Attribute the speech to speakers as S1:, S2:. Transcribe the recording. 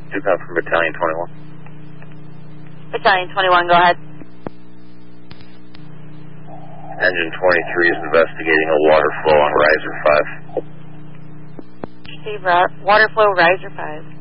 S1: Dupont from Battalion 21.
S2: Battalion 21, go ahead.
S1: Engine 23 is investigating a water flow on riser 5.
S2: Steve, water flow riser 5.